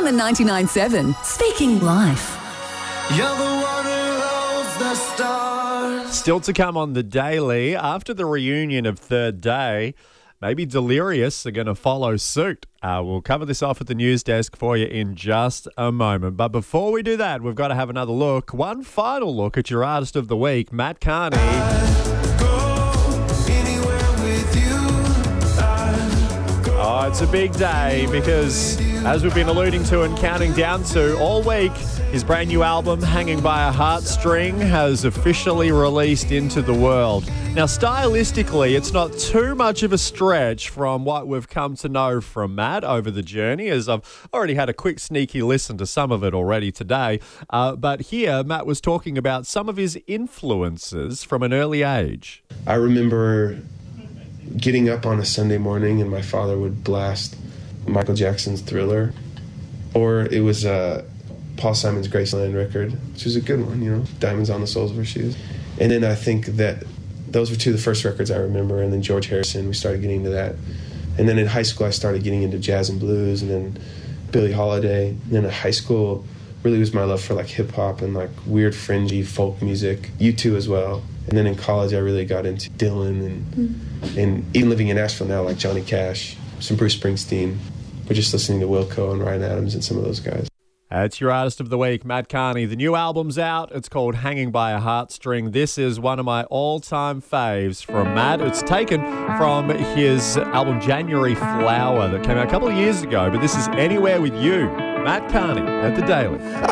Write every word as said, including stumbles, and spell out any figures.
on ninety-nine point seven, Speaking Life. You're the one who holds the stars. Still to come on The Daily, after the reunion of Third Day, maybe Delirious are going to follow suit. Uh, we'll cover this off at the news desk for you in just a moment. But before we do that, we've got to have another look, one final look at your artist of the week, Matt Carney. Oh, it's a big day because, as we've been alluding to and counting down to all week, his brand new album, Hanging by a Heartstring, has officially released into the world. Now, stylistically, it's not too much of a stretch from what we've come to know from Matt over the journey, as I've already had a quick sneaky listen to some of it already today. Uh, but here, Matt was talking about some of his influences from an early age. I remember getting up on a Sunday morning and my father would blast Michael Jackson's Thriller, or it was uh, Paul Simon's Graceland record, which was a good one, you know, Diamonds on the Soles of Her Shoes. And then I think that those were two of the first records I remember, and then George Harrison, we started getting into that. And then in high school I started getting into jazz and blues, and then Billie Holiday. And then in high school really was my love for like hip-hop and like weird fringy folk music, U two as well. And then in college I really got into Dylan and mm. and even living in Nashville now, like Johnny Cash, some Bruce Springsteen. We're just listening to Wilco and Ryan Adams and some of those guys. It's your artist of the week, Matt Carney. The new album's out. It's called Hanging by a Heartstring. This is one of my all-time faves from Matt. It's taken from his album January Flower that came out a couple of years ago, but this is Anywhere With You. Matt Carney at The Daily.